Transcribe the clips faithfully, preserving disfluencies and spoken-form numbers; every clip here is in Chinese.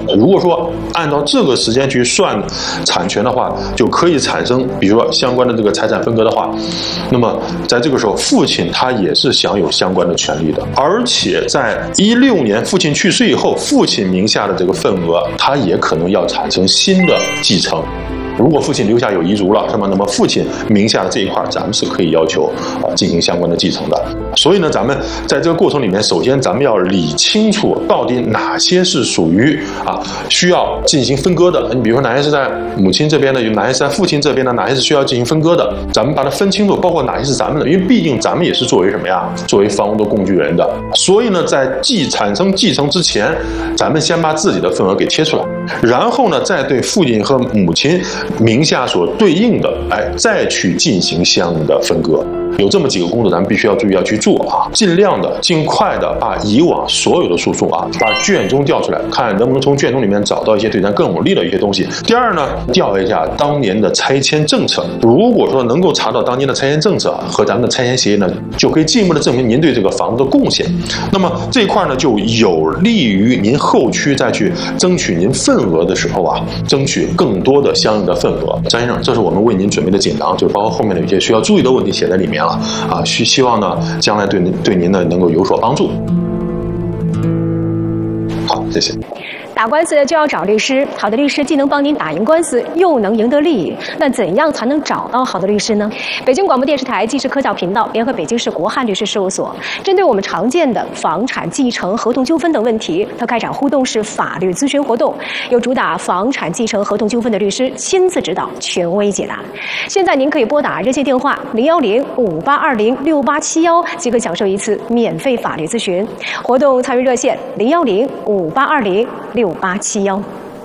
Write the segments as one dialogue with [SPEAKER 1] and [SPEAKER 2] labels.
[SPEAKER 1] 如果说按照这个时间去算产权的话，就可以产生比如说相关的这个财产分割的话，那么在这个时候父亲他也是享有相关的权利的，而且在一六年父亲去世以后，父亲名下的这个份额他也可能要产生新的继承。如果父亲留下有遗嘱了，是吗？那么父亲名下的这一块，咱们是可以要求啊进行相关的继承的。所以呢，咱们在这个过程里面，首先咱们要理清楚到底哪些是属于啊需要进行分割的。你比如说哪些是在母亲这边的，有哪些是在父亲这边的，哪些是需要进行分割的，咱们把它分清楚，包括哪些是咱们的，因为毕竟咱们也是作为什么呀？作为房屋的工具人的。所以呢，在继产生继承之前，咱们先把自己的份额给切出来，然后呢，再对父亲和母亲名下所对应的，哎，再去进行相应的分割。有这么几个工作，咱们必须要注意要去做啊，尽量的、尽快的把以往所有的诉讼啊，把卷宗调出来，看能不能从卷宗里面找到一些对咱更有利的一些东西。第二呢，调一下当年的拆迁政策，如果说能够查到当年的拆迁政策和咱们的拆迁协议呢，就可以进一步的证明您对这个房子的贡献。那么这一块呢，就有利于您后期再去争取您份额的时候啊，争取更多的相应的份额。张先生，这是我们为您准备的锦囊，就是包括后面的一些需要注意的问题写在里面了。啊，希希望呢，将来对您对您呢能够有所帮助。好，谢谢。
[SPEAKER 2] 打官司就要找律师，好的律师既能帮您打赢官司，又能赢得利益。那怎样才能找到好的律师呢？北京广播电视台纪实科教频道联合北京市国汉律师事务所，针对我们常见的房产继承、合同纠纷等问题，它开展互动式法律咨询活动，由主打房产继承、合同纠纷的律师亲自指导，权威解答。现在您可以拨打热线电话零幺零五八二零六八七幺，即可享受一次免费法律咨询。活动参与热线零幺零五八二零六八七幺。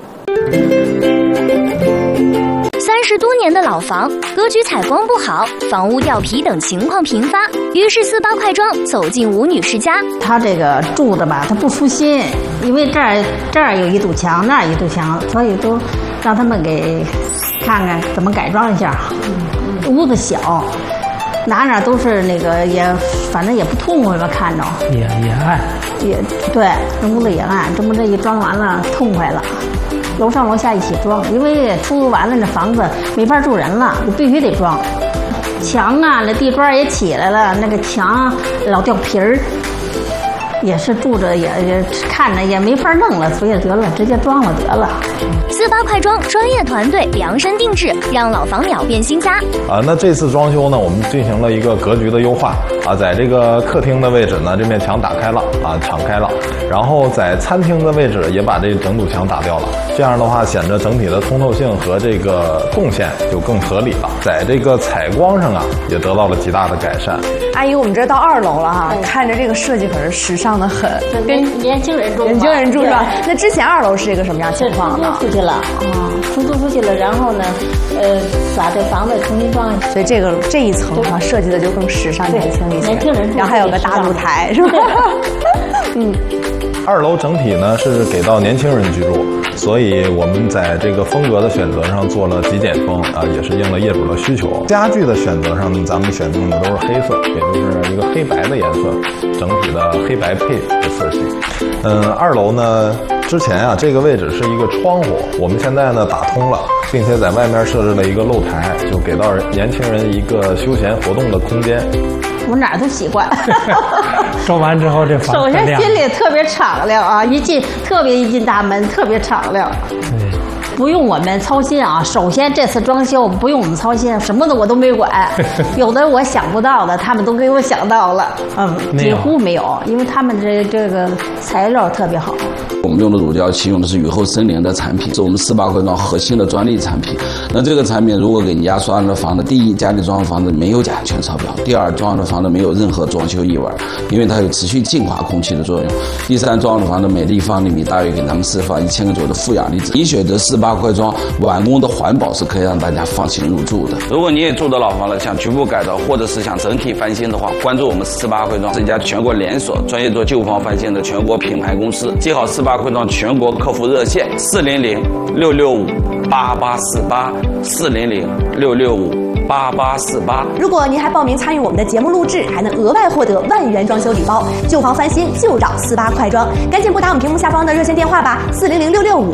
[SPEAKER 3] 三十多年的老房，格局采光不好，房屋掉皮等情况频发，于是四八快装走进吴女士家。
[SPEAKER 4] 她这个住的吧，她不舒心，因为这儿这儿有一堵墙，那儿有一堵墙，所以都让他们给看看怎么改装一下。屋子小，哪哪都是那个也，反正也不痛快吧，看着
[SPEAKER 5] 也也暗，
[SPEAKER 4] 也对，这屋子也暗，这么这一装完了，痛快了。楼上楼下一起装，因为出租完了那房子没法住人了，就必须得装。墙啊，那地砖也起来了，那个墙老掉皮儿，也是住着也也看着也没法弄了，所以得了，直接装了得了。
[SPEAKER 3] 四八快装专业团队量身定制，让老房秒变新家。
[SPEAKER 6] 啊，那这次装修呢，我们进行了一个格局的优化啊，在这个客厅的位置呢，这面墙打开了啊，敞开了，然后在餐厅的位置也把这整堵墙打掉了，这样的话显得整体的通透性和这个动线就更合理了。在这个采光上啊，也得到了极大的改善。
[SPEAKER 7] 阿姨，我们这到二楼了哈，嗯、看着这个设计可是时尚的很，
[SPEAKER 4] 跟年轻人住，
[SPEAKER 7] 年轻人住是吧？那之前二楼是一个什么样情况呢？
[SPEAKER 4] 出去了，啊，出租出去了，然后呢，呃，把这房子重新装，
[SPEAKER 7] 所以这个这一层哈设计的就更时尚年轻一些，
[SPEAKER 4] 年轻人住，
[SPEAKER 7] 然后还有个大露台是吧？
[SPEAKER 4] 嗯。
[SPEAKER 6] 二楼整体呢是给到年轻人居住，所以我们在这个风格的选择上做了极简风啊，也是应了业主的需求。家具的选择上，咱们选用的都是黑色，也就是一个黑白的颜色，整体的黑白配的色系。嗯，二楼呢，之前啊这个位置是一个窗户，我们现在呢打通了，并且在外面设置了一个露台，就给到年轻人一个休闲活动的空间。
[SPEAKER 4] 我哪儿都习惯。
[SPEAKER 5] 装完之后这房
[SPEAKER 4] 首先心里特别敞亮啊，一进特别一进大门特别敞亮。
[SPEAKER 5] 对，
[SPEAKER 4] 不用我们操心啊。首先这次装修不用我们操心，什么的我都没管。有的我想不到的，他们都给我想到了。嗯，几乎没有，因为他们这这个材料特别好。
[SPEAKER 8] 我们用的乳胶漆用的是雨后森林的产品，是我们四八快装核心的专利产品。那这个产品如果给你家装的房子，第一，家里装的房子没有甲醛超标；第二，装的房子没有任何装修异味，因为它有持续净化空气的作用；第三，装的房子每立方厘米大约给咱们释放一千个左右的负氧离子。你选择四八快装，完工的环保是可以让大家放心入住的。如果你也住的老房了，想局部改造或者是想整体翻新的话，关注我们四八快装，是一家全国连锁、专业做旧房翻新的全国品牌公司。记好四八快装全国客服热线：四零零六六五八八四八，四零零六六五八八四八。
[SPEAKER 7] 如果您还报名参与我们的节目录制，还能额外获得万元装修礼包。旧房翻新就找四八快装，赶紧拨打我们屏幕下方的热线电话吧，四零零六六五